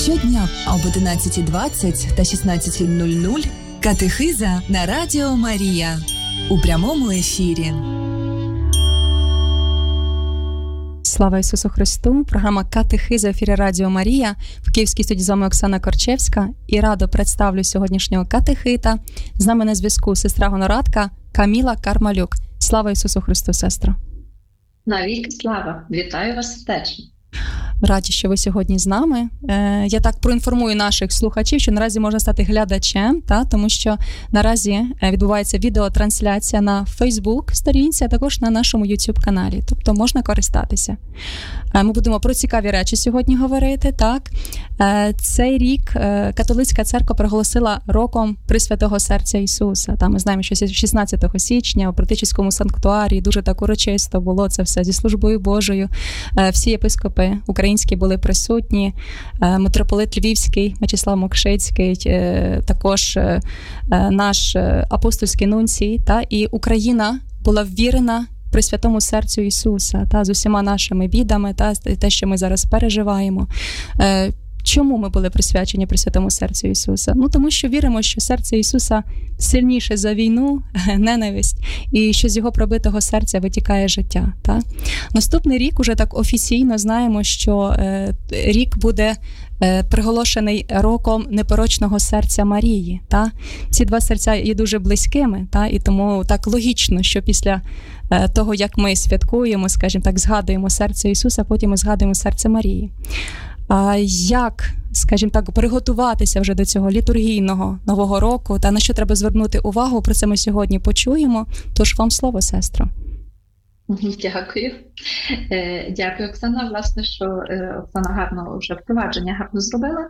Щодня об 11:20 та 16:00 катехиза на Радіо Марія у прямому ефірі. Слава Ісусу Христу! Програма «Катехиза» в ефірі Радіо Марія. В Київській студії з вами Оксана Корчевська. І радо представлю сьогоднішнього катехита. З нами на зв'язку сестра Гонорадка Каміла Кармалюк. Слава Ісусу Христу, сестро! Навіки слава! Вітаю вас сердечно! Раді, що ви сьогодні з нами. Я так проінформую наших слухачів, що наразі можна стати глядачем, тому що наразі відбувається відеотрансляція на Facebook-сторінці, а також на нашому YouTube-каналі. Тобто можна користатися. Ми будемо про цікаві речі сьогодні говорити. Так? Цей рік католицька церква проголосила роком Пресвятого Серця Ісуса. Ми знаємо, що 16 січня у Притичівському санктуарі дуже так урочисто було це все зі службою Божою. Всі єпископи українські були присутні, митрополит Львівський Мечислав Мокшицький, також наш апостольський нунцій, і Україна була ввірена Пресвятому Серцю Ісуса, з усіма нашими бідами, те, що ми зараз переживаємо. Чому ми були присвячені Пресвятому Серцю Ісуса? Тому що віримо, що серце Ісуса сильніше за війну, ненависть, і що з його пробитого серця витікає життя. Наступний рік уже так офіційно знаємо, що рік буде приголошений роком непорочного серця Марії. Ці два серця є дуже близькими, і тому так логічно, що після того, як ми святкуємо, скажімо так, згадуємо серце Ісуса, потім ми згадуємо серце Марії. Як, скажімо так, приготуватися вже до цього літургійного Нового року, та на що треба звернути увагу, про це ми сьогодні почуємо. Тож вам слово, сестро. Дякую. Дякую, Оксана. Власне, що Оксана гарно вже впровадження гарно зробила.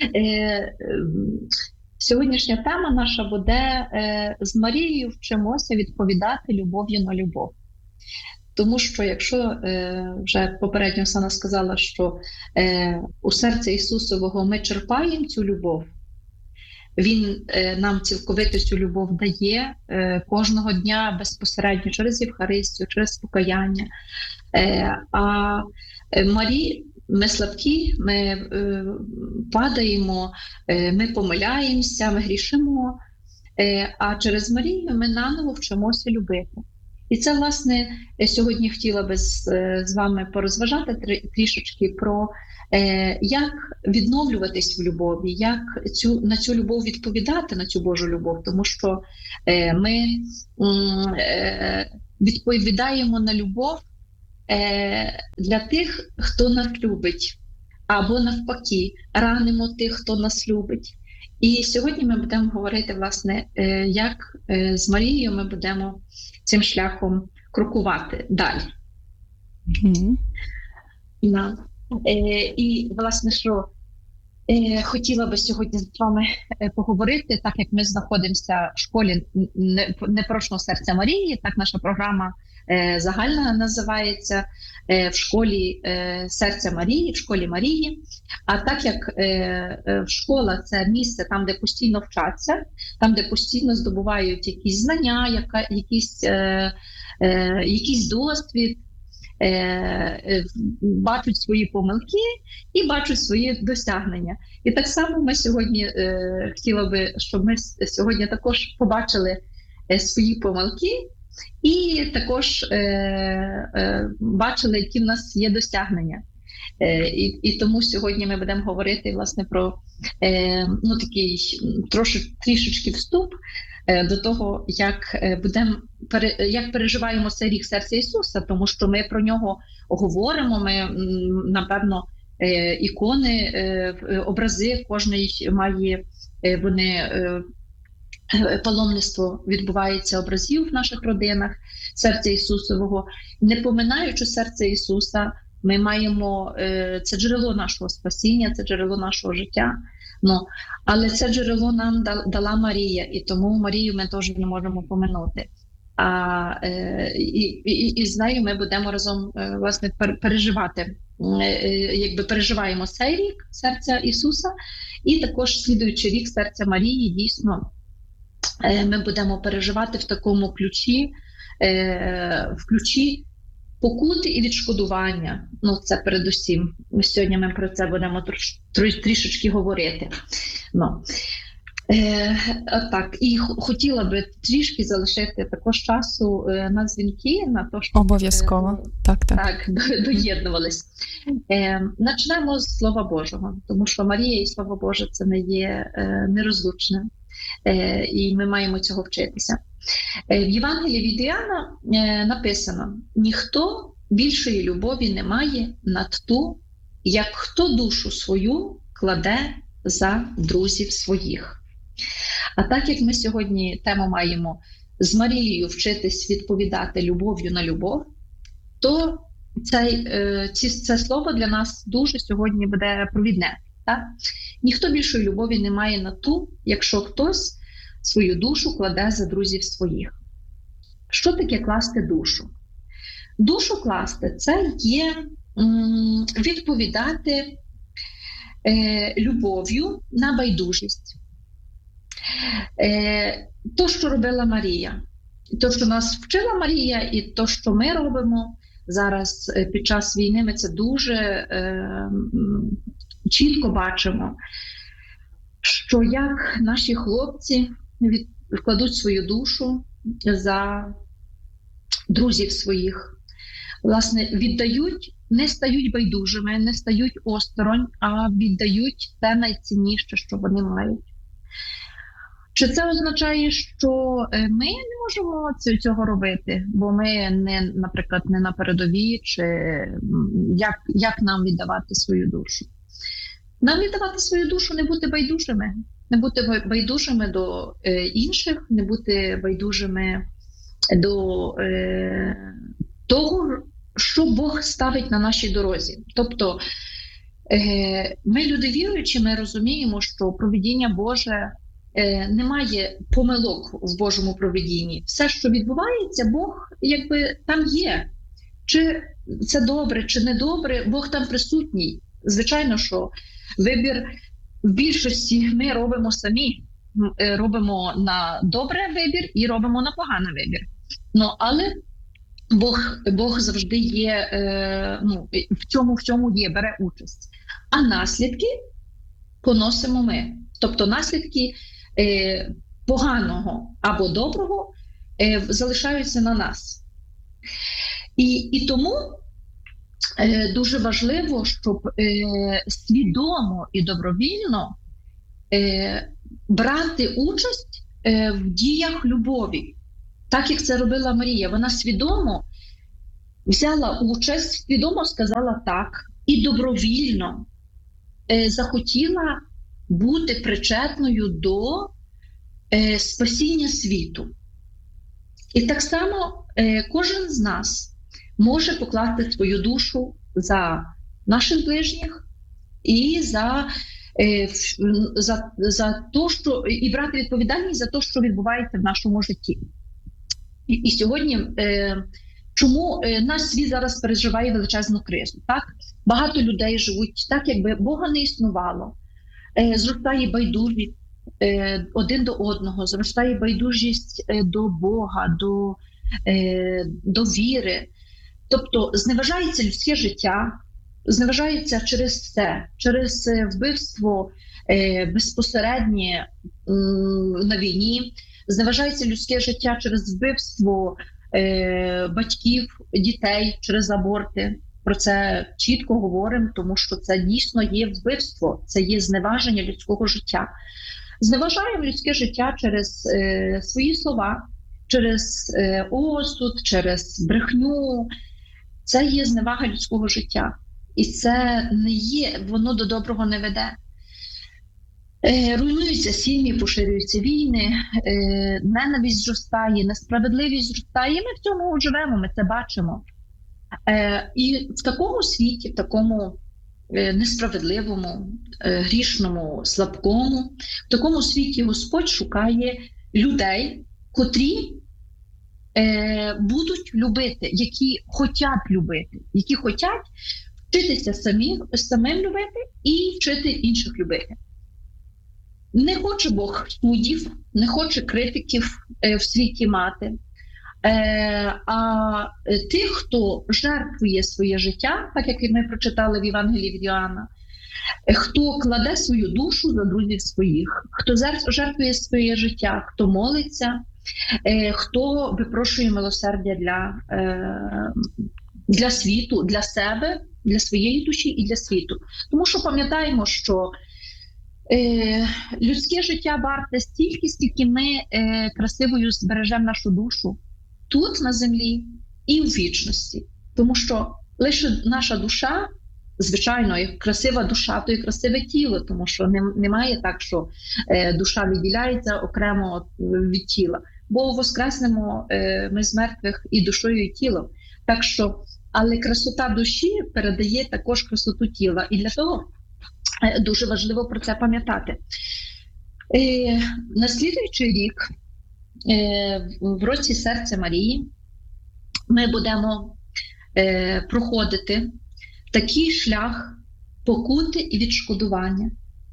Сьогоднішня тема наша буде «З Марією вчимося відповідати любов'ю на любов». Тому що, якщо вже попередньо Оксана сказала, що у серці Ісусового ми черпаємо цю любов, Він нам цілковито цю любов дає кожного дня безпосередньо через Євхаристію, через покаяння. А Марії, ми слабкі, ми падаємо, ми помиляємося, ми грішимо, а через Марію ми наново вчимося любити. І це, власне, сьогодні хотіла би з вами порозважати трішечки про як відновлюватись в любові, як на цю любов відповідати, на цю Божу любов, тому що ми відповідаємо на любов для тих, хто нас любить, або навпаки, ранимо тих, хто нас любить. І сьогодні ми будемо говорити, власне, як з Марією ми будемо цим шляхом крокувати далі. І, власне, що хотіла би сьогодні з вами поговорити, так як ми знаходимося в школі непорочного серця Марії, так наша програма загальна називається в школі серця Марії, в школі Марії. А так як школа – це місце там, де постійно вчаться, там, де постійно здобувають якісь знання, якийсь досвід, бачать свої помилки і бачать свої досягнення. І так само ми сьогодні хотіла би, щоб ми сьогодні також побачили свої помилки і також бачили, які в нас є досягнення. І тому сьогодні ми будемо говорити, власне, про такий трішечки вступ до того, як переживаємо цей рік серця Ісуса, тому що ми про нього говоримо, ми, напевно, ікони, образи, кожний має, паломництво відбувається образів в наших родинах, серця Ісусового. Не поминаючи серце Ісуса, ми маємо, це джерело нашого спасіння, це джерело нашого життя. Але це джерело нам дала Марія, і тому Марію ми теж не можемо поминути. І з нею ми будемо разом, власне, переживати, переживаємо цей рік серця Ісуса, і також слідуючий рік серця Марії, дійсно, ми будемо переживати в такому ключі покути і відшкодування. Ну, це передусім. Сьогодні ми про це будемо трішечки говорити. Так, і хотіла би трішки залишити також часу на дзвінки, на те, щоб обов'язково так доєднувались. Почнемо з Слова Божого, тому що Марія і Слово Боже це не є нерозлучне, і ми маємо цього вчитися. В Євангелії від Іоанна написано: ніхто більшої любові не має над ту, як хто душу свою кладе за друзів своїх. А так як ми сьогодні тему маємо з Марією вчитись відповідати любов'ю на любов, то це слово для нас дуже сьогодні буде провідне. Так? Ніхто більшої любові не має на ту, якщо хтось свою душу кладе за друзів своїх. Що таке класти душу? Душу класти – це є відповідати любов'ю на байдужість. То, що робила Марія, то, що нас вчила Марія, і то, що ми робимо зараз під час війни, ми це дуже чітко бачимо, що як наші хлопці вкладуть свою душу за друзів своїх, власне, віддають, не стають байдужими, не стають осторонь, а віддають те найцінніше, що вони мають. Чи це означає, що ми не можемо цього робити, бо ми, наприклад, не на передовій, чи як нам віддавати свою душу? Нам віддавати свою душу, не бути байдужими. Не бути байдужими до інших, не бути байдужими до того, що Бог ставить на нашій дорозі. Тобто ми, люди віруючі, ми розуміємо, що провидіння Боже, немає помилок в Божому провидінні. Все, що відбувається, Бог якби там є. Чи це добре, чи не добре, Бог там присутній. Звичайно, що вибір в більшості ми робимо самі. Робимо на добре вибір і робимо на поганий вибір. Але Бог завжди є, в цьому є, бере участь. А наслідки поносимо ми. Тобто наслідки поганого або доброго залишаються на нас. І тому дуже важливо, щоб свідомо і добровільно брати участь в діях любові. Так, як це робила Марія. Вона свідомо взяла участь, свідомо сказала так і добровільно захотіла бути причетною до спасіння світу. І так само кожен з нас може покласти свою душу за наших ближніх і за те, що і брати відповідальність за те, що відбувається в нашому житті. І сьогодні, чому наш світ зараз переживає величезну кризу? Так? Багато людей живуть так, якби Бога не існувало. Зростає байдужість один до одного, зростає байдужість до Бога, до віри. Тобто зневажається людське життя, зневажається через все, через вбивство безпосереднє на війні, зневажається людське життя через вбивство батьків, дітей, через аборти. Про це чітко говоримо, тому що це дійсно є вбивство, це є зневаження людського життя. Зневажаємо людське життя через свої слова, через осуд, через брехню. Це є зневага людського життя. І це не є, воно до доброго не веде. Руйнуються сім'ї, поширюються війни, ненависть зростає, несправедливість зростає. І ми в цьому живемо, ми це бачимо. І в такому світі, в такому несправедливому, грішному, слабкому, в такому світі Господь шукає людей, котрі будуть любити, які хочуть любити, які хочуть вчитися самим любити і вчити інших любити. Не хоче Бог суддів, не хоче критиків в світі мати, А тих, хто жертвує своє життя, так як і ми прочитали в Євангелії від Йоанна, хто кладе свою душу за друзів своїх, хто жертвує своє життя, хто молиться, хто випрошує милосердя для світу, для себе, для своєї душі і для світу. Тому що пам'ятаємо, що людське життя варте стільки, скільки ми красивою збережемо нашу душу тут, на землі, і в вічності. Тому що лише наша душа, звичайно, як красива душа, то і красиве тіло, тому що немає так, що душа відділяється окремо від тіла. Бо воскреснемо ми з мертвих і душою, і тілом. Так що, але красота душі передає також красоту тіла. І для того дуже важливо про це пам'ятати. На слідуючий рік, в році Серця Марії, ми будемо проходити такий шлях покути і відшкодування.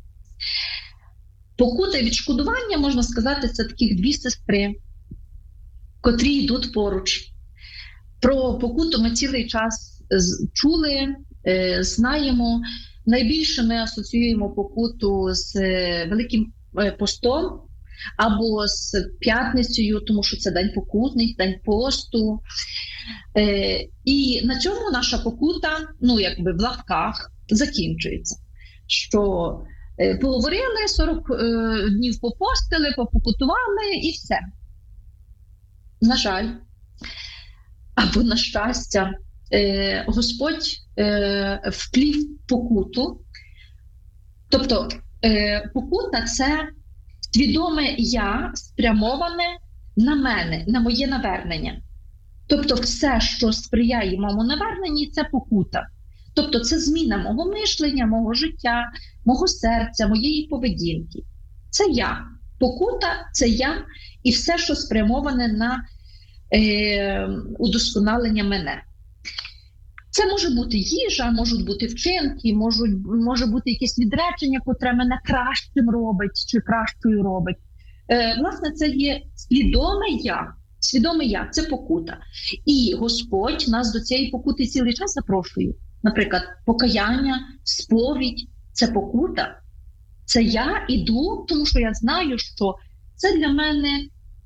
Покута і відшкодування, можна сказати, це таких дві сестри, котрі йдуть поруч. Про покуту ми цілий час чули, знаємо. Найбільше ми асоціюємо покуту з Великим постом або з п'ятницею, тому що це день покутний, день посту. І на цьому наша покута, в лапках, закінчується. Що поговорили, 40 днів попостили, попокутували і все. На жаль, або на щастя, Господь вплів покуту. Тобто покута – це свідоме «я» спрямоване на мене, на моє навернення. Тобто все, що сприяє моєму наверненні, це покута. Тобто це зміна мого мишлення, мого життя, мого серця, моєї поведінки. Це я. Покута – це я і все, що спрямоване на удосконалення мене. Це може бути їжа, можуть бути вчинки, може бути якесь відречення, котре мене кращим робить чи кращою робить. Власне, це є свідоме я. Свідоме я – це покута. І Господь нас до цієї покути цілий час запрошує. Наприклад, покаяння, сповідь – це покута. Це я іду, тому що я знаю, що це для мене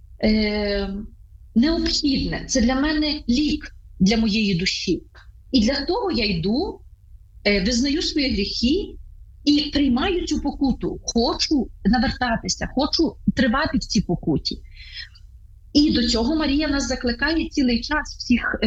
необхідне, це для мене лік для моєї душі. І для того я йду, визнаю свої гріхи і приймаю цю покуту. Хочу навертатися, хочу тривати в цій покуті. І до цього Марія нас закликає цілий час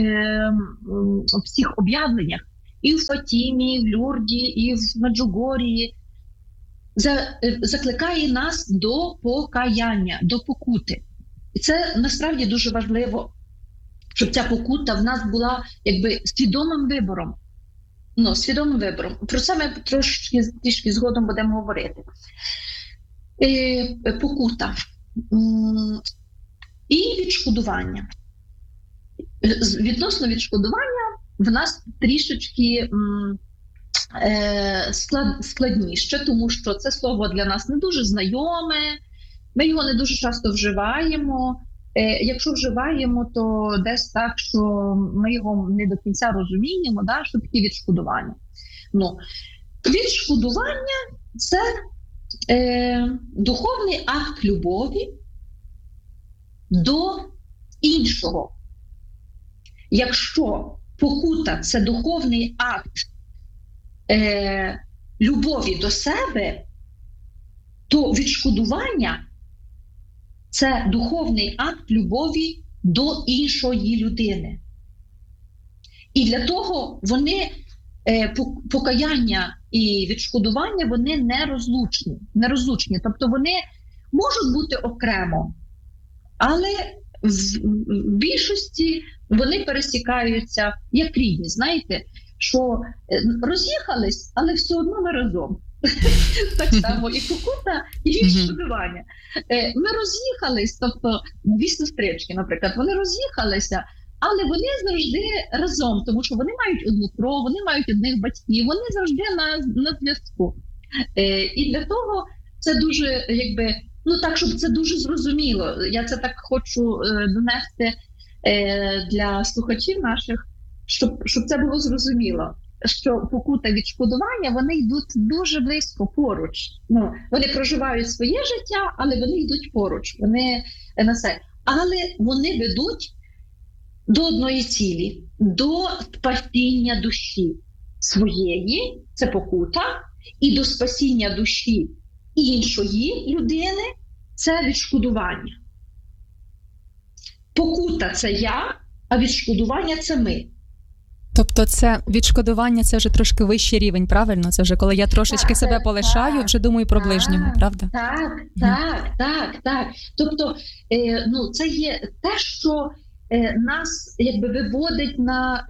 в всіх об'явленнях. І в Фатімі, і в Люрді, і в Меджугорії. Закликає нас до покаяння, до покути. І це насправді дуже важливо, щоб ця покута в нас була свідомим вибором. Свідомим вибором. Про це ми трішки згодом будемо говорити. Покута. І відшкодування. Відносно відшкодування в нас трішечки складніше, тому що це слово для нас не дуже знайоме, ми його не дуже часто вживаємо. Якщо вживаємо, то десь так, що ми його не до кінця розуміємо, що таке відшкодування. Відшкодування – це духовний акт любові до іншого. Якщо покута – це духовний акт любові до себе, то відшкодування – це духовний акт любові до іншої людини. І для того покаяння і відшкодування, вони нерозлучні. Тобто вони можуть бути окремо, але в більшості вони пересікаються як рідні. Знаєте, що роз'їхались, але все одно ми разом. Так само і покута, і відшкодування. Ми роз'їхались, тобто дві сестрички, наприклад, вони роз'їхалися, але вони завжди разом, тому що вони мають одну кров, вони мають одних батьків, вони завжди на зв'язку. І для того це дуже, так, щоб це дуже зрозуміло. Я це так хочу донести для слухачів наших, щоб це було зрозуміло, що покута, відшкодування, вони йдуть дуже близько поруч. Ну, вони проживають своє життя, але вони йдуть поруч. Вони на це. Але вони ведуть до одної цілі, до спасіння душі своєї, це покута, і до спасіння душі іншої людини, це відшкодування. Покута – це я, а відшкодування – це ми. Тобто це відшкодування, це вже трошки вищий рівень, правильно? Це вже коли я трошечки себе полишаю, вже думаю про ближнього, правда? Так. Тобто, це є те, що нас якби виводить на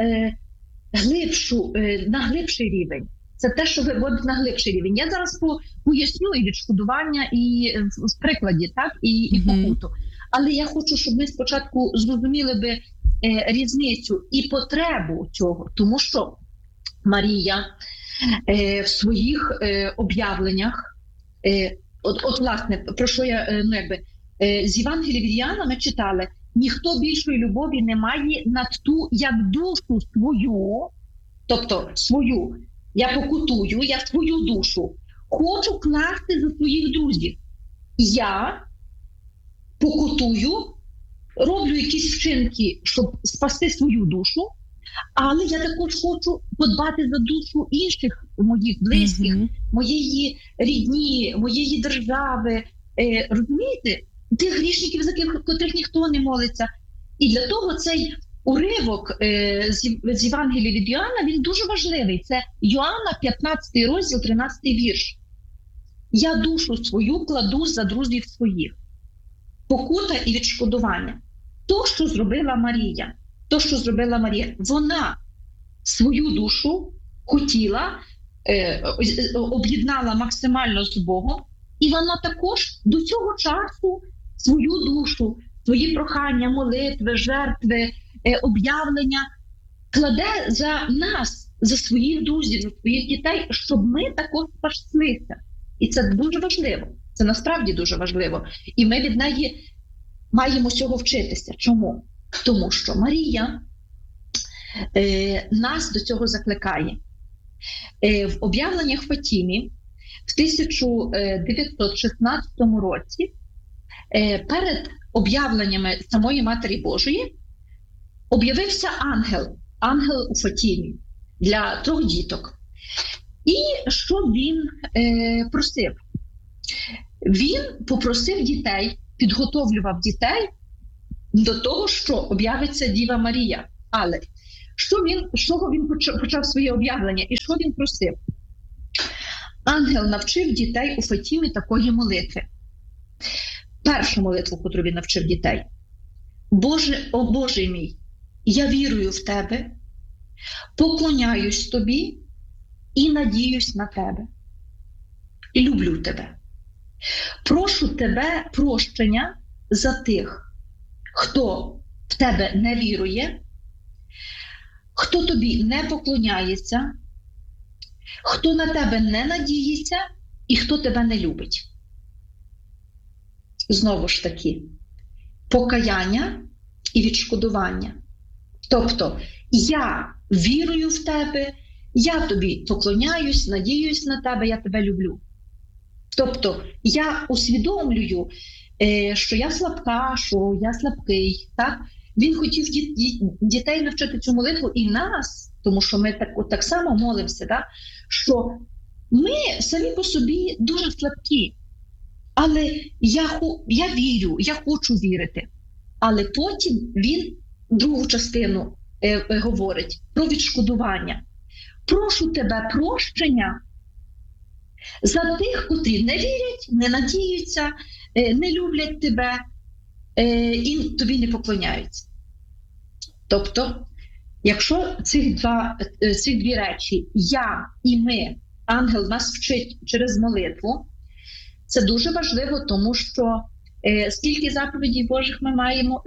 глибший рівень. Це те, що виводить на глибший рівень. Я зараз поясню і відшкодування, і в прикладі, так, і покуту. Але я хочу, щоб ми спочатку зрозуміли би різницю і потребу цього, тому що Марія в своїх об'явленнях, власне, про що я, з Євангелія від Іоанна ми читали, ніхто більшої любові не має над ту, як душу свою, тобто свою, я покутую, я свою душу хочу класти за своїх друзів. Я покутую, роблю якісь вчинки, щоб спасти свою душу, але я також хочу подбати за душу інших моїх близьких, моєї рідні, моєї держави. Розумієте? Тих грішників, за котрих ніхто не молиться. І для того цей уривок з Євангелія від Іоанна, він дуже важливий. Це Йоанна, 15 розділ, 13 вірш. Я душу свою кладу за друзів своїх. Покута і відшкодування. То, що зробила Марія, вона свою душу хотіла, об'єднала максимально з Богом, і вона також до цього часу свою душу, свої прохання, молитви, жертви, об'явлення кладе за нас, за своїх друзів, за своїх дітей, щоб ми також спаслися. І це дуже важливо. Це насправді дуже важливо. І ми від неї маємо цього вчитися. Чому? Тому що Марія нас до цього закликає. В об'явленнях Фатімі в 1916 році перед об'явленнями самої Матері Божої об'явився ангел у Фатімі для 3 діток. І що він просив? Він попросив дітей, підготовлював дітей до того, що об'явиться Діва Марія. Але з чого він почав своє об'явлення і що він просив? Ангел навчив дітей у Фатімі такої молитви. Першу молитву, яку він навчив дітей. О Боже мій, я вірую в Тебе, поклоняюсь Тобі і надіюсь на Тебе. І люблю Тебе. Прошу Тебе прощення за тих, хто в Тебе не вірує, хто Тобі не поклоняється, хто на Тебе не надіється і хто Тебе не любить. Знову ж таки, покаяння і відшкодування. Тобто, я вірую в Тебе, я Тобі поклоняюсь, надіюсь на Тебе, я Тебе люблю. Тобто, я усвідомлюю, що я слабка, що я слабкий. Так? Він хотів дітей навчити цю молитву і нас, тому що ми так само молимося, так? Що ми самі по собі дуже слабкі. Але я вірю, я хочу вірити. Але потім він другу частину говорить про відшкодування. Прошу Тебе прощення за тих, котрі не вірять, не надіються, не люблять Тебе і Тобі не поклоняються. Тобто, якщо ці дві речі, я і ми, ангел нас вчить через молитву, це дуже важливо, тому що скільки заповідей Божих ми маємо,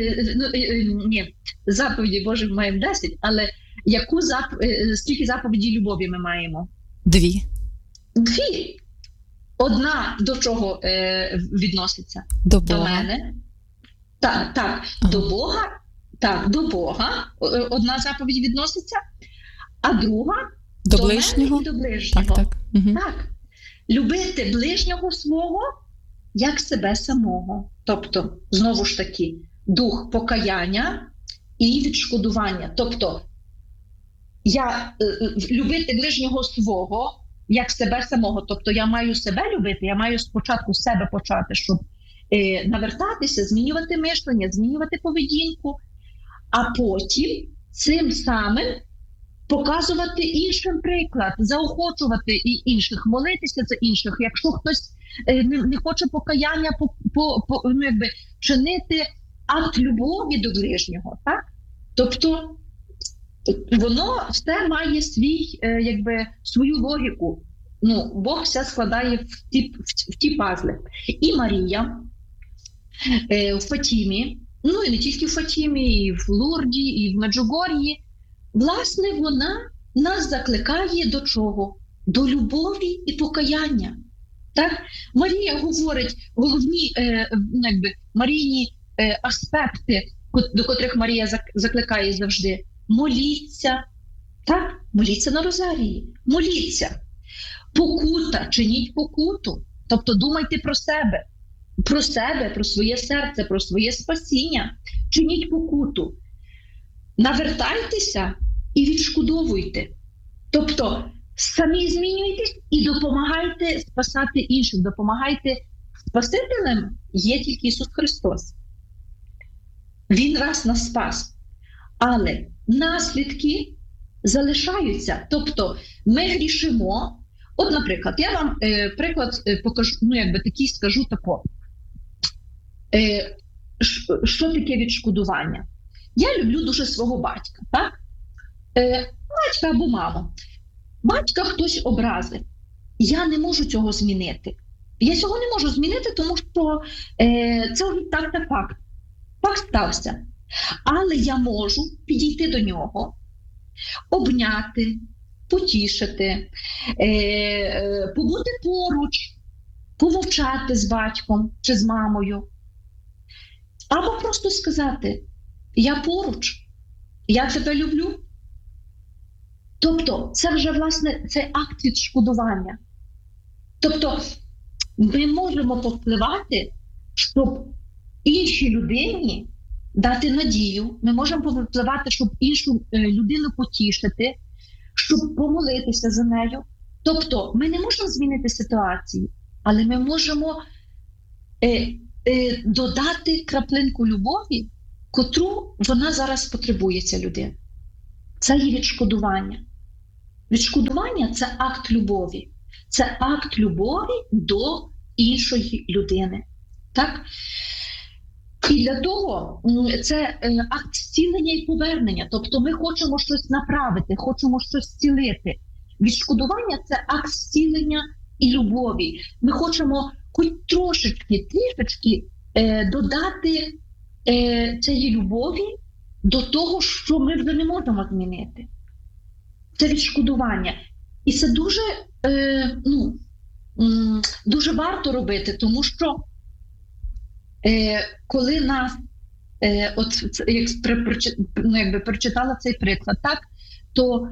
заповідей Божих маємо 10, але скільки заповідей любові ми маємо? 2. 2. Одна до чого відноситься? До Бога. До мене. Так, до Бога. Так, до Бога одна заповідь відноситься, а друга до ближнього. Мене і до ближнього. Так. Угу. Так. Любити ближнього свого як себе самого. Тобто, знову ж таки, дух покаяння і відшкодування. Тобто, любити ближнього свого як себе самого. Тобто, я маю себе любити, я маю спочатку з себе почати, щоб навертатися, змінювати мислення, змінювати поведінку, а потім цим самим показувати іншим приклад, заохочувати і інших, молитися за інших. Якщо хтось не хоче покаяння, чинити акт любові до ближнього, так? Тобто воно все має свою логіку. Бог все складає в ті пазли. І Марія в Фатімі, і не тільки в Фатімі, і в Лурді, і в Меджугор'ї, власне, вона нас закликає до чого? До любові і покаяння. Так? Марія говорить головні Марійні аспекти, до котрих Марія закликає завжди. Моліться, так? Моліться на розарії, моліться. Покута, чиніть покуту. Тобто думайте про себе, про своє серце, про своє спасіння. Чиніть покуту. Навертайтеся і відшкодовуйте. Тобто самі змінюйтесь і допомагайте спасати інших. Допомагайте. Спасителем є тільки Ісус Христос. Він раз нас спас. Але наслідки залишаються. Тобто ми грішимо. От, наприклад, я вам приклад покажу, такий скажу тако. Що таке відшкодування? Я люблю дуже свого батька, так? Батька або маму. Батька хтось образив. Я не можу цього змінити. Я цього не можу змінити, тому що це так та факт. Факт стався. Але я можу підійти до нього, обняти, потішити, побути поруч, помовчати з батьком чи з мамою. Або просто сказати: я поруч, я тебе люблю. Тобто це вже, власне, цей акт відшкодування. Тобто ми можемо повпливати, щоб іншій людині дати надію. Ми можемо повпливати, щоб іншу людину потішити, щоб помолитися за нею. Тобто ми не можемо змінити ситуацію, але ми можемо додати краплинку любові, котру вона зараз потребує, ця людина. Це є відшкодування. Відшкодування – це акт любові. Це акт любові до іншої людини. Так? І для того це акт зцілення і повернення. Тобто ми хочемо щось направити, хочемо щось зцілити. Відшкодування – це акт зцілення і любові. Ми хочемо хоч трішечки додати цієї любові до того, що ми вже не можемо змінити. Це відшкодування. І це дуже, дуже варто робити, тому що коли нас, прочитала цей приклад, так, то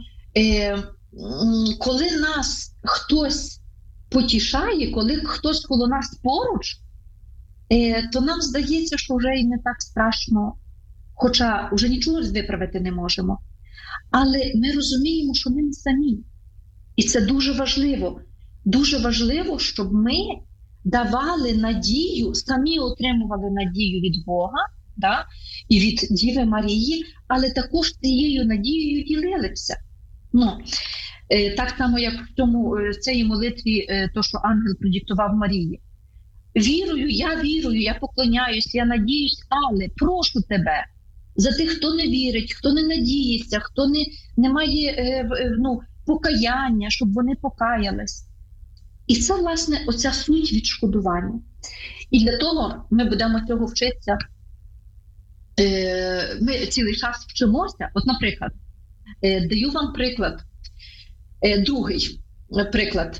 коли нас хтось потішає, коли хтось коло нас поруч, то нам здається, що вже і не так страшно, хоча вже нічого виправити не можемо. Але ми розуміємо, що ми не самі. І це дуже важливо. Дуже важливо, щоб ми давали надію, самі отримували надію від Бога, да, і від Діви Марії, але також цією надією ділилися. Так само, як в цій молитві, то, що ангел продиктував Марії. Я вірую, я поклоняюсь, я надіюсь, але прошу тебе за тих, хто не вірить, хто не надіється, хто не має покаяння, щоб вони покаялись. І це, власне, оця суть відшкодування. І для того ми будемо цього вчитися. Ми цілий час вчимося. От, наприклад, даю вам приклад, другий приклад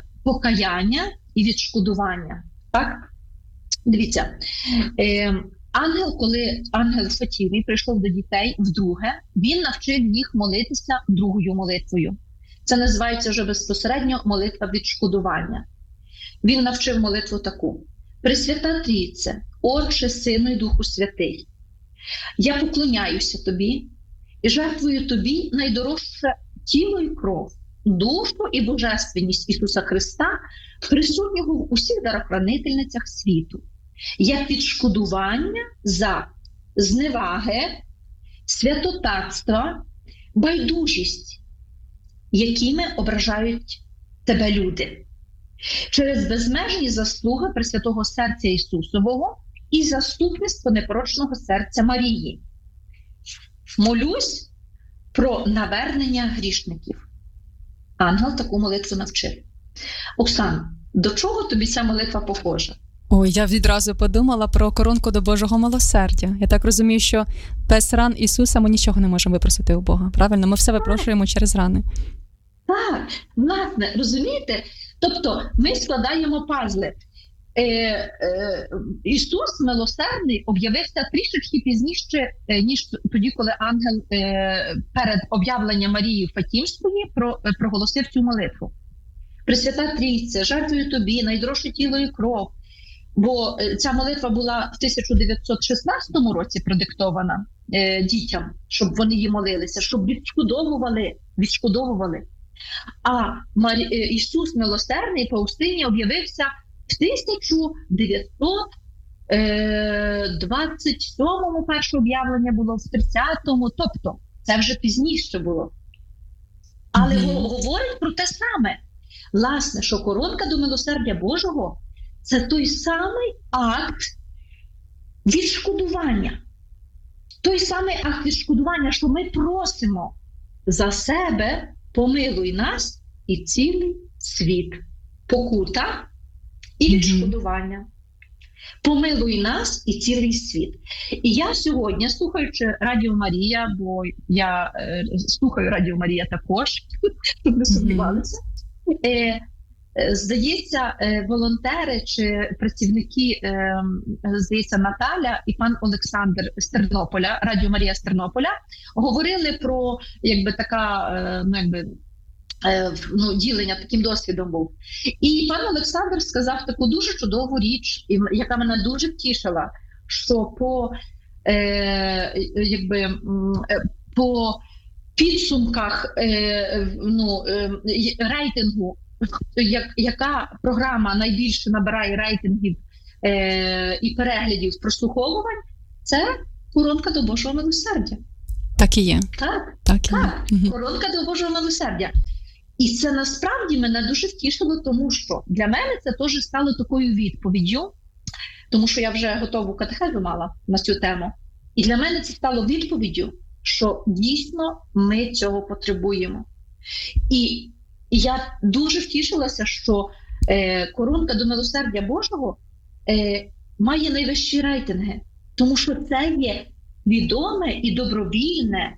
покаяння і відшкодування. Так? Дивіться, коли ангел Фатівій прийшов до дітей вдруге, він навчив їх молитися другою молитвою. Це називається вже безпосередньо молитва відшкодування. Він навчив молитву таку: «Пресвята Трійце, Отче, Сину і Духу Святий, я поклоняюся Тобі і жертвую Тобі найдорожче тіло і кров, душу і божественність Ісуса Христа, присутнього в усіх дарохранительницях світу, як відшкодування за зневаги, святотатства, байдужість, якими ображають Тебе люди, через безмежні заслуги Пресвятого серця Ісусового і заступництво непорочного серця Марії. Молюсь про навернення грішників». Ангел таку молитву навчив. Оксана, до чого тобі ця молитва похожа? Ой, я відразу подумала про коронку до Божого милосердя. Я так розумію, що без ран Ісуса ми нічого не можемо випросити у Бога. Правильно? Ми все випрошуємо через рани. Так, власне, розумієте? Тобто ми складаємо пазли. Ісус милосердний об'явився трішечки пізніше, ніж тоді, коли ангел перед об'явленням Марії Фатімської проголосив цю молитву. «Пресвята Трійце, жертвую Тобі найдорожче тіло і кров». Бо ця молитва була в 1916 році продиктована дітям, щоб вони її молилися, щоб відшкодовували. А Ісус милосердний по Устині об'явився в 1927-му перше об'явлення було, в 30-му, тобто це вже пізніше було. Але говорить про те саме. Власне, що коронка до милосердя Божого – це той самий акт відшкодування. Той самий акт відшкодування, що ми просимо за себе: помилуй нас і цілий світ. Покута і відшкодування. Помилуй нас і цілий світ. І я сьогодні, слухаючи Радіо Марія, бо я слухаю Радіо Марія також, щоб не сумнівалися, здається, волонтери чи працівники, здається, Наталя і пан Олександр з Тернополя, Радіо Марія з Тернополя, говорили про, ділення таким досвідом був. І пан Олександр сказав таку дуже чудову річ, яка мене дуже втішила, що по підсумках рейтингу, яка програма найбільше набирає рейтингів і переглядів прослуховувань, це коронка до Божого милосердя. Так і є. Так. Коронка до Божого милосердя. І це насправді мене дуже втішило, тому що для мене це теж стало такою відповіддю, тому що я вже готову катехезу мала на цю тему. І для мене це стало відповіддю, що дійсно ми цього потребуємо. І я дуже втішилася, що коронка до милосердя Божого має найвищі рейтинги, тому що це є відоме і добровільне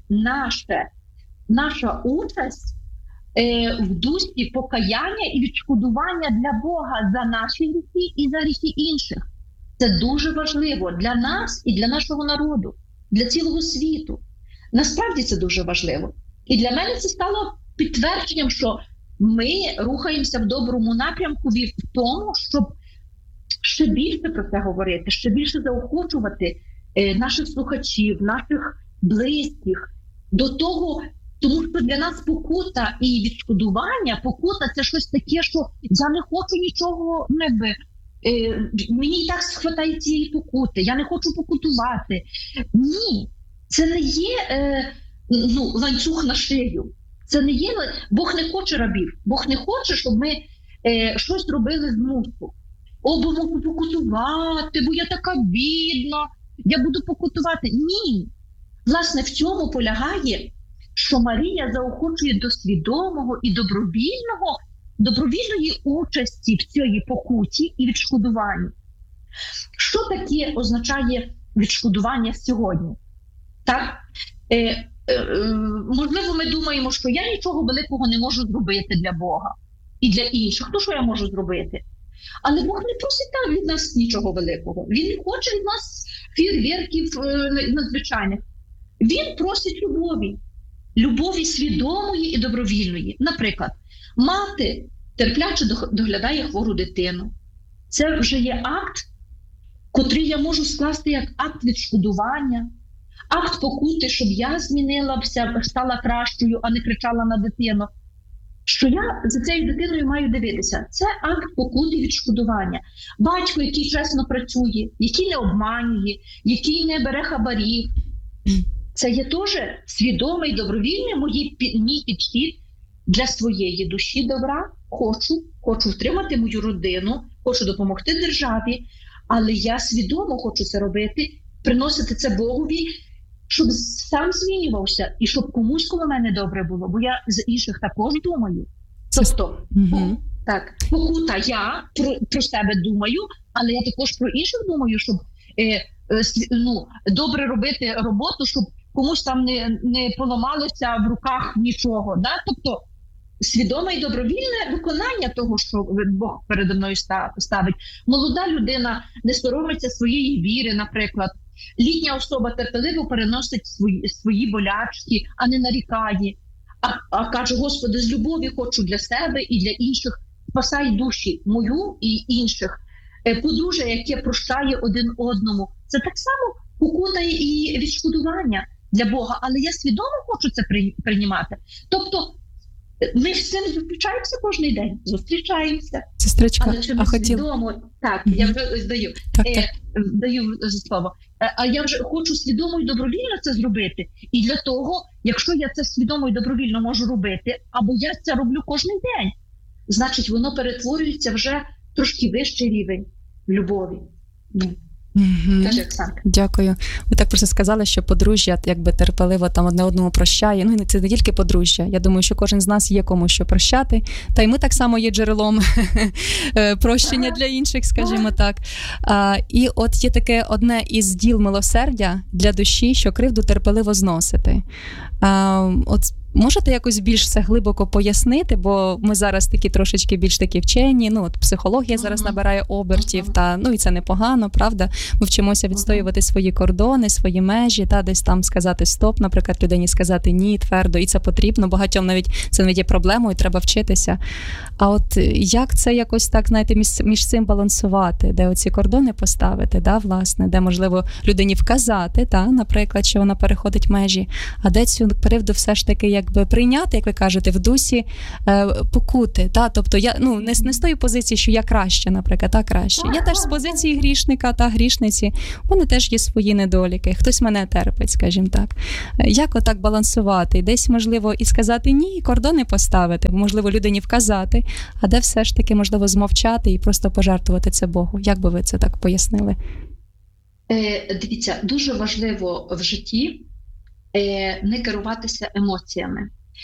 наша участь в дусі покаяння і відшкодування для Бога за наші гріхи і за гріхи інших. Це дуже важливо для нас і для нашого народу, для цілого світу. Насправді це дуже важливо. І для мене це стало підтвердженням, що ми рухаємося в доброму напрямку в тому, щоб ще більше про це говорити, ще більше заохочувати наших слухачів, наших близьких до того, тому що для нас покута і відшкодування, покута – це щось таке, що я не хочу нічого, мені і так схватає цієї покути, я не хочу покутувати. Ні, це не є ланцюг на шию. Це не є, Бог не хоче рабів, Бог не хоче, щоб ми щось робили з мусу. Бо можу покутувати, бо я така бідна, я буду покутувати. Ні. Власне, в цьому полягає, що Марія заохочує до свідомого і добровільної участі в цій покуті і відшкодуванні. Що таке означає відшкодування сьогодні? Так? Можливо, ми думаємо, що я нічого великого не можу зробити для Бога і для інших. То що я можу зробити? Але Бог не просить від нас нічого великого. Він не хоче від нас фєєрверків надзвичайних. Він просить любові свідомої і добровільної. Наприклад, мати терпляче доглядає хвору дитину. Це вже є акт, котрий я можу скласти як акт відшкодування, акт покути, щоб я змінилася, стала кращою, а не кричала на дитину. Що я за цією дитиною маю дивитися? Це акт покути відшкодування. Батько, який чесно працює, який не обманює, який не бере хабарів. Це є теж свідомий, добровільний мій підхід для своєї душі добра. Хочу втримати мою родину, хочу допомогти державі, але я свідомо хочу це робити, приносити це Богові, щоб сам змінювався і щоб комусь коло мене добре було, бо я за інших також думаю. Тобто, покута я про себе думаю, але я також про інших думаю, щоб добре робити роботу, щоб комусь там не поламалося в руках нічого. Да? Тобто, свідоме і добровільне виконання того, що Бог передо мною ставить. Молода людина не соромиться своєї віри, наприклад. Літня особа терпеливо переносить свої болячки, а не нарікає. А каже: Господи, з любові хочу для себе і для інших. Спасай душі мою і інших. Подружжя, яке прощає один одному. Це так само покута і відшкодування для Бога. Але я свідомо хочу це приймати. Тобто, ми з цим зустрічаємося кожен день. Зустрічаємося. Сестричка, але чи ми свідомо... Так, я вже даю слово. А я вже хочу свідомо і добровільно це зробити. І для того, якщо я це свідомо і добровільно можу робити, або я це роблю кожен день, значить воно перетворюється вже трошки вищий рівень любові. Каже Оксанка. Дякую. Ви так просто сказали, що подружжя якби терпеливо там одне одному прощає. Ну, і це не тільки подружжя. Я думаю, що кожен з нас є кому що прощати. Та й ми так само є джерелом прощення для інших, скажімо так. І от є таке одне із діл милосердя для душі, що кривду терпеливо зносити. От можете якось більш це глибоко пояснити, бо ми зараз такі трошечки більш такі вчені, ну от психологія зараз набирає обертів, та ну і це непогано, правда? Ми вчимося відстоювати свої кордони, свої межі, та десь там сказати стоп, наприклад, людині сказати ні твердо, і це потрібно, багатьом це навіть є проблемою, треба вчитися. А от як це якось так, знаєте, між цим балансувати, де оці кордони поставити, да, власне, де можливо людині вказати, та, наприклад, що вона переходить межі, а де цю кривду все ж таки якби прийняти, як ви кажете, в дусі покути, та, тобто я не з тої позиції, що я краще, наприклад, та краще. Я теж з позиції грішника та грішниці, у мене теж є свої недоліки, хтось мене терпить, скажімо так. Як отак балансувати? Десь, можливо, і сказати ні, і кордони поставити, можливо, людині вказати, а де все ж таки, можливо, змовчати і просто пожертвувати це Богу. Як би ви це так пояснили? Дивіться, дуже важливо в житті не керуватися емоціями.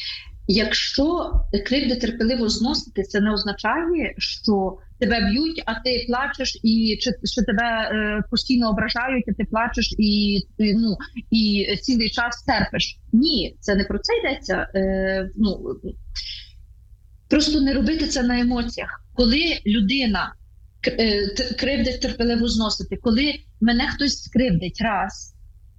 Якщо кривди терпеливо зносити, це не означає, що тебе б'ють, а ти плачеш, і що тебе постійно ображають, а ти плачеш і цілий час терпиш. Ні, це не про це йдеться. Просто не робити це на емоціях. Коли людина кривдить терпеливо зносити, коли мене хтось скривдить раз,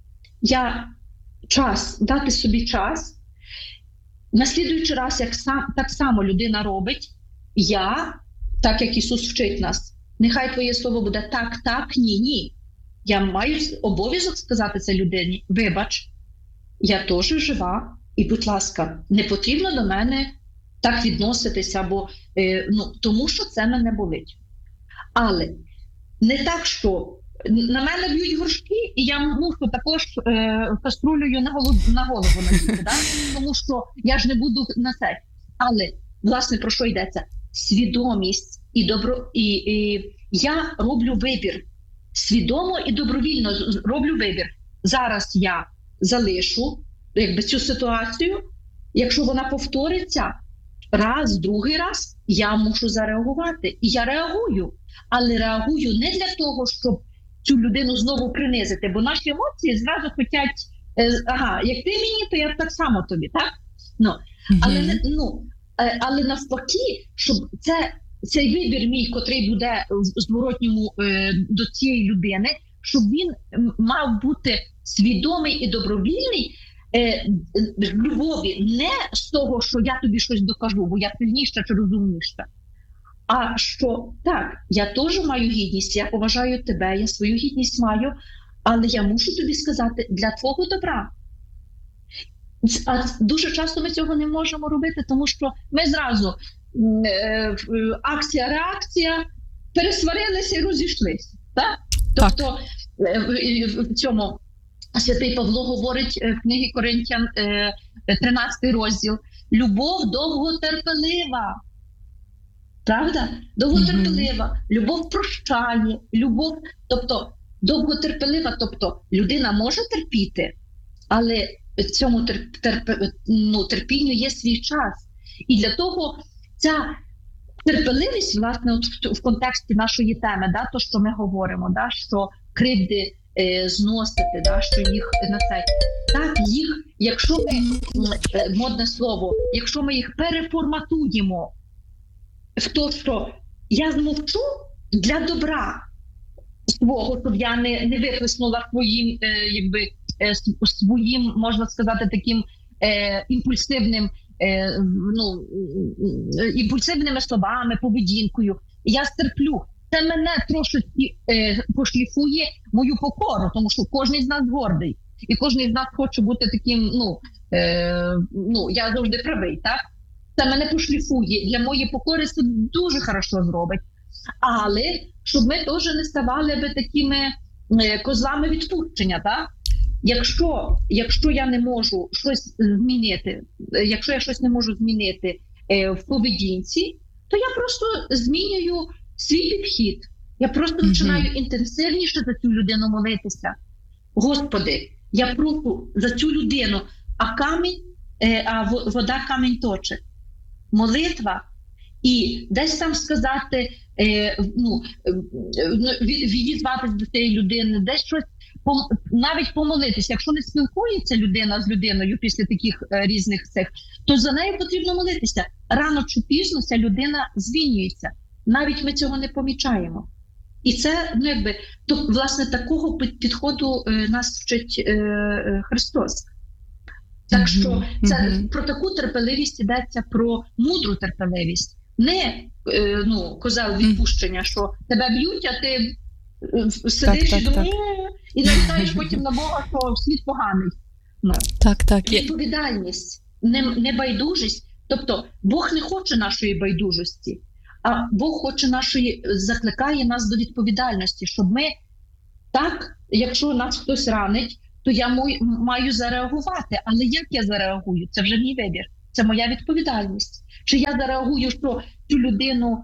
дати собі час, на слідуючий раз, так само людина робить, так як Ісус вчить нас, нехай твоє слово буде так, ні. Я маю обов'язок сказати це людині: вибач, я теж жива, і, будь ласка, не потрібно до мене так відноситися, тому що це мене болить. Але не так, що на мене б'ють горшки, і я мушу також каструлею на голову надіти, да? Тому що я ж не буду на це. Але, власне, про що йдеться? Свідомість і добро. І я роблю вибір. Свідомо і добровільно роблю вибір. Зараз я залишу цю ситуацію. Якщо вона повториться другий раз, я мушу зареагувати. І я реагую. Але реагую не для того, щоб цю людину знову принизити, бо наші емоції зразу хочуть, як ти мені, то я так само тобі, так? Але навпаки, щоб цей вибір мій, котрий буде в зворотньому до цієї людини, щоб він мав бути свідомий і добровільний в любові, не з того, що я тобі щось докажу, бо я сильніша чи розумніша, а що так, я теж маю гідність, я поважаю тебе, я свою гідність маю, але я мушу тобі сказати для твого добра. А дуже часто ми цього не можемо робити, тому що ми зразу акція-реакція, пересварилися і розійшлися. Так? Тобто в цьому святий Павло говорить в книгі Коринтян, 13 розділ, любов довготерпелива. Правда? Довготерпелива. Любов прощає, любов, тобто довготерпелива, тобто людина може терпіти, але цьому терпінню є свій час. І для того ця терпеливість, власне, от в контексті нашої теми, да, то, що ми говоримо, да, що кривди зносити, да, що їх на це. Так, їх, якщо ми, модне слово, якщо ми їх переформатуємо в те, що я змовчу для добра свого, щоб я не виплеснула своїм, можна сказати, таким імпульсивними словами, поведінкою. Я стерплю. Це мене трошки пошліфує мою покору, тому що кожен з нас гордий. І кожен з нас хоче бути таким, я завжди правий, так? Це мене пошліфує. Для моєї покори це дуже хорошо зробить. Але щоб ми теж не ставали би такими козлами відпущення, так? Якщо я не можу щось змінити, якщо я щось не можу змінити в поведінці, то я просто змінюю свій підхід. Я просто починаю інтенсивніше за цю людину молитися. Господи, я прошу за цю людину, а вода камінь точить. Молитва. І десь там сказати, відізватись до цієї людини, десь щось, навіть помолитися. Якщо не спілкується людина з людиною після таких різних цих, то за нею потрібно молитися. Рано чи пізно ця людина змінюється. Навіть ми цього не помічаємо. І це, власне, такого підходу нас вчить Христос. Так що про таку терпеливість йдеться, про мудру терпеливість. Не козел відпущення, що тебе б'ють, а ти сидиш і думаєш, і нарікаєш потім на Бога, що світ поганий. Відповідальність, небайдужість. Тобто Бог не хоче нашої байдужості, а Бог закликає нас до відповідальності, щоб ми так, якщо нас хтось ранить, то я маю зареагувати. Але як я зареагую? Це вже мій вибір. Це моя відповідальність. Чи я зареагую, що цю людину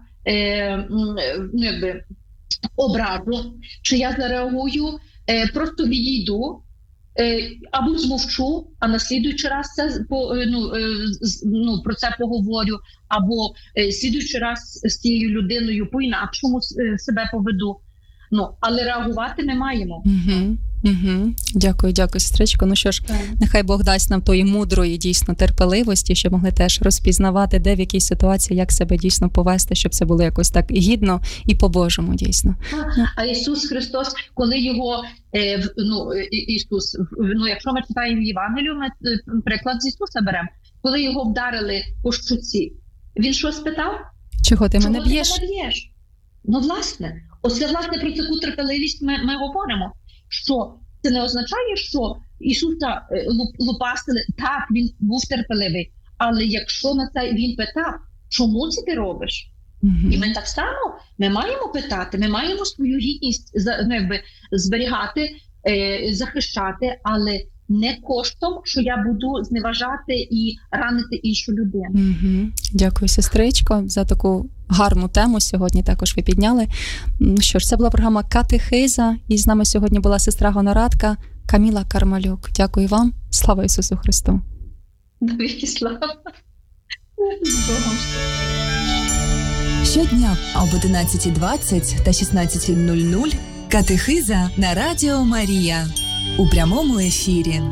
ображу, чи я зареагую, просто відійду, або змовчу, а на слідуючий раз про це поговорю, або слідуючий раз з цією людиною по-інакшому себе поведу. Але реагувати ми маємо. Дякую, сестричко. Ну що ж, нехай Бог дасть нам тої мудрої, дійсно, терпеливості, щоб могли теж розпізнавати, де в якій ситуації, як себе дійсно повести, щоб це було якось так гідно і по-божому, дійсно. А Ісус Христос, коли його, якщо ми читаємо Євангелію, ми приклад з Ісуса беремо, коли його вдарили по щуці, він що спитав? Чого ти мене б'єш? Власне, оце, про таку терпеливість ми говоримо. Що це не означає, що Ісуса лупасили, так, він був терпеливий, але якщо на це він питав, чому це ти робиш? І ми так само, ми маємо питати, ми маємо свою гідність зберігати, захищати, але не коштом, що я буду зневажати і ранити іншу людину. Дякую, сестричко, за таку гарну тему сьогодні також ви підняли. Що ж, це була програма «Катехиза», і з нами сьогодні була сестра Гонорадка Каміла Кармалюк. Дякую вам. Слава Ісусу Христу! Навіки слава! Щодня об 11:20 та 16:00 «Катехиза» на Радіо Марія. У прямому ефірі.